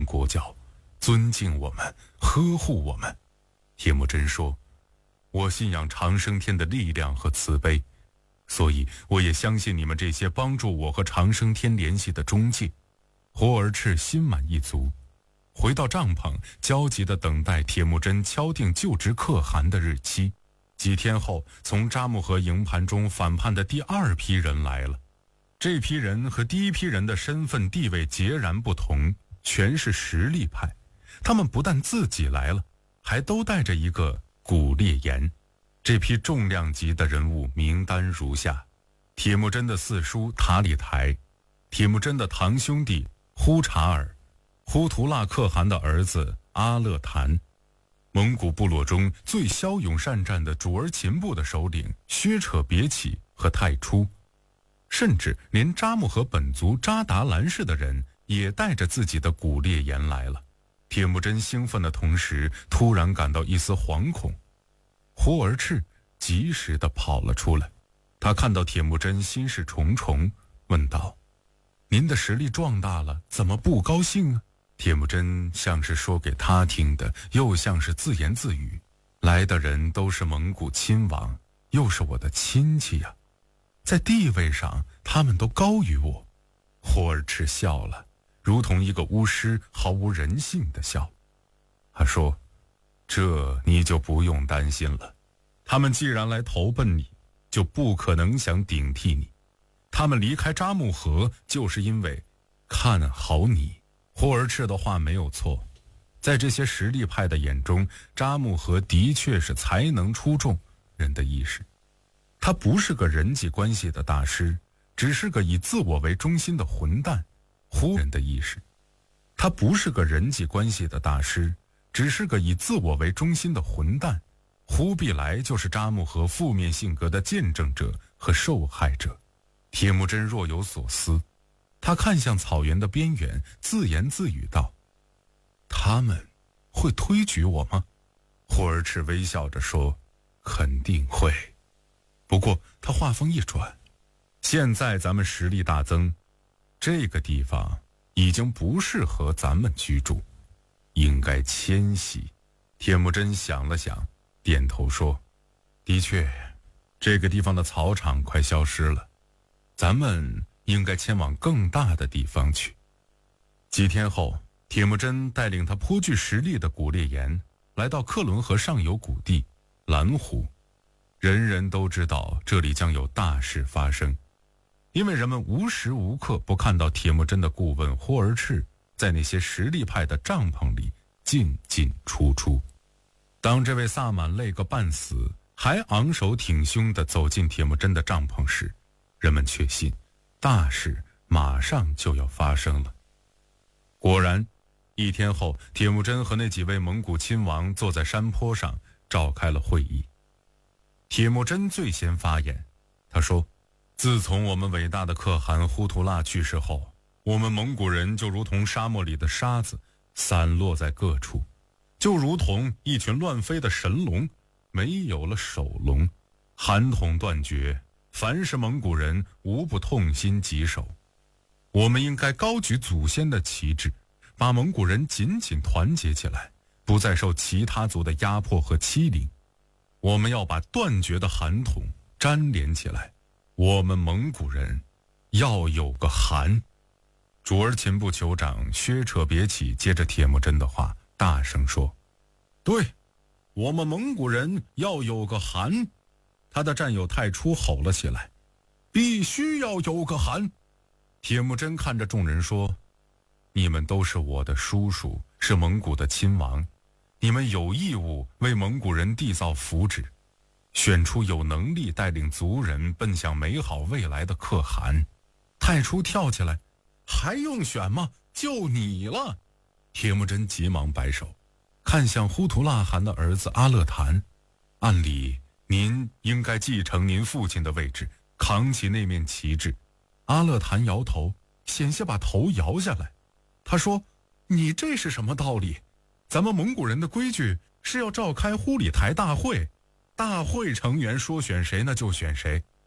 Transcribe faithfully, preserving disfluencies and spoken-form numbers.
国教，尊敬我们，呵护我们。铁木真说，我信仰长生天的力量和慈悲，所以我也相信你们这些帮助我和长生天联系的中介。霍尔赤心满意足，回到帐篷，焦急地等待铁木真敲定就职可汗的日期。几天后，从扎木合营盘中反叛的第二批人来了。这批人和第一批人的身份地位截然不同，全是实力派。他们不但自己来了，还都带着一个古烈炎。这批重量级的人物名单如下：铁木真的四叔塔里台，铁木真的堂兄弟忽察尔，忽图剌可汗的儿子阿勒谈，蒙古部落中最骁勇善战的主儿琴部的首领薛扯别起和太初，甚至连扎木合本族扎达兰氏的人也带着自己的古烈炎来了。铁木真兴奋的同时，突然感到一丝惶恐。忽而赤及时地跑了出来，他看到铁木真心事重重，问道：您的实力壮大了，怎么不高兴啊？铁木真像是说给他听的，又像是自言自语，来的人都是蒙古亲王，又是我的亲戚呀、啊，在地位上他们都高于我。忽而赤笑了，如同一个巫师毫无人性的笑。他说，这你就不用担心了，他们既然来投奔你，就不可能想顶替你。他们离开扎木合就是因为看好你。忽而赤的话没有错，在这些实力派的眼中，扎木合的确是才能出众人的意识。他不是个人际关系的大师，只是个以自我为中心的混蛋。忽人的意识，他不是个人际关系的大师，只是个以自我为中心的混蛋。忽必来就是扎木合负面性格的见证者和受害者。铁木真若有所思，他看向草原的边缘，自言自语道：他们会推举我吗？忽而赤微笑着说，肯定会。不过他话锋一转，现在咱们实力大增，这个地方已经不适合咱们居住，应该迁徙。铁木真想了想，点头说，的确，这个地方的草场快消失了，咱们应该迁往更大的地方去。几天后，铁木真带领他颇具实力的古烈炎来到克伦河上游谷地蓝湖。人人都知道这里将有大事发生，因为人们无时无刻不看到铁木真的顾问忽而赤在那些实力派的帐篷里进进出出。当这位萨满累个半死，还昂首挺胸地走进铁木真的帐篷时，人们确信大事马上就要发生了。果然，一天后，铁木真和那几位蒙古亲王坐在山坡上召开了会议。铁木真最先发言，他说，自从我们伟大的可汗忽图剌去世后，我们蒙古人就如同沙漠里的沙子，散落在各处，就如同一群乱飞的神龙，没有了首龙，寒统断绝，凡是蒙古人无不痛心疾首。我们应该高举祖先的旗帜，把蒙古人紧紧团结起来，不再受其他族的压迫和欺凌。我们要把断绝的汗统粘连起来，我们蒙古人要有个汗。主儿琴部酋长薛扯别起接着铁木真的话大声说，对，我们蒙古人要有个汗。他的战友太初吼了起来，必须要有个汗。铁木真看着众人说，你们都是我的叔叔，是蒙古的亲王，你们有义务为蒙古人缔造福祉，选出有能力带领族人奔向美好未来的可汗。太初跳起来，还用选吗？就你了。铁木真急忙摆手，看向忽图剌汗的儿子阿勒谈，按理您应该继承您父亲的位置，扛起那面旗帜。阿勒谈摇头，险些把头摇下来。他说，你这是什么道理？咱们蒙古人的规矩是要召开忽里台大会，大会成员说选谁呢就选谁，